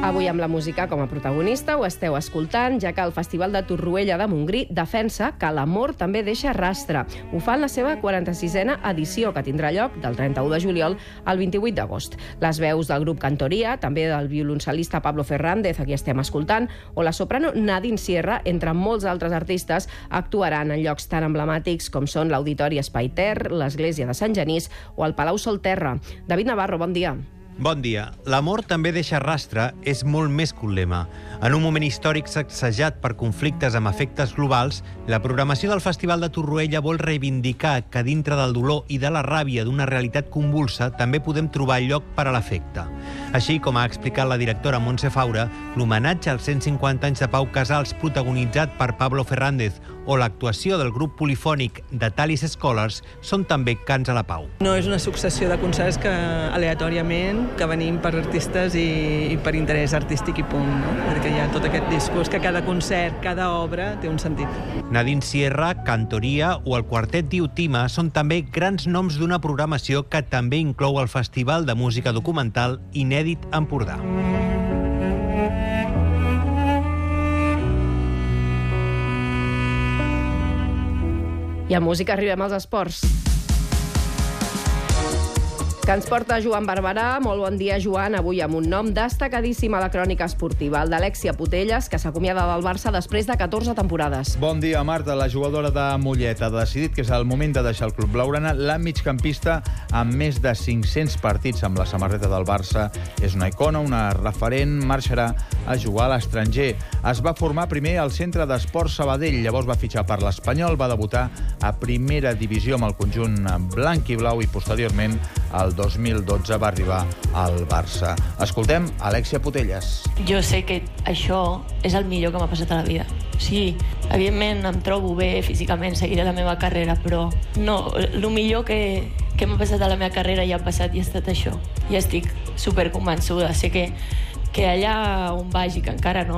Avui amb la música com a protagonista ho esteu escoltant, ja que el Festival de Torroella de Montgrí defensa que l'amor també deixa rastre. Ho fa en la seva 46a edició, que tindrà lloc del 31 de juliol al 28 d'agost. Les veus del grup Cantoria, també del violoncel·lista Pablo Fernández, a qui estem escoltant, o la soprano Nadine Sierra, entre molts altres artistes, actuaran en llocs tan emblemàtics com són l'Auditori Espai Ter, l'Església de Sant Genís o el Palau Solterra. David Navarro, bon dia. Bon dia. L'amor també deixa rastre és molt més que un lema. En un moment històric sacsejat per conflictes amb efectes globals, la programació del Festival de Torroella vol reivindicar que dintre del dolor i de la ràbia d'una realitat convulsa també podem trobar lloc per a l'afecte. Així com ha explicat la directora Montse Faura, l'homenatge als 150 anys de Pau Casals protagonitzat per Pablo Fernández o l'actuació del grup polifònic de Talis Scholars són també cants a la pau. No és una successió de concerts que aleatòriament que venim per artistes i per interès artístic i punt, no? Perquè hi ha tot aquest discurs que cada concert, cada obra té un sentit. Nadine Sierra, Cantoria o el quartet Diotima són també grans noms d'una programació que també inclou el Festival de Música Documental Inèdit Empordà. I a música arribem als esports, que ens porta Joan Barberà. Molt bon dia, Joan. Avui amb un nom destacadíssim a la crònica esportiva, el d'Alexia Putellas, que s'acomiada del Barça després de 14 temporades. Bon dia, Marta. La jugadora de Mollet ha decidit que és el moment de deixar el club blaugrana. La migcampista, amb més de 500 partits amb la samarreta del Barça, és una icona, una referent, marxarà a jugar a l'estranger. Es va formar primer al Centre d'Esports Sabadell, llavors va fitxar per l'Espanyol, va debutar a primera divisió amb el conjunt blanc i blau i posteriorment el 2012 va arribar al Barça. Escoltem Alexia Putellas. Jo sé que això és el millor que m'ha passat a la vida. Sí, evidentment em trobo bé físicament, seguiré la meva carrera, però no, el millor que m'ha passat a la meva carrera ja ha passat i ha estat això. I estic superconvençuda. Sé que allà on vagi, que encara no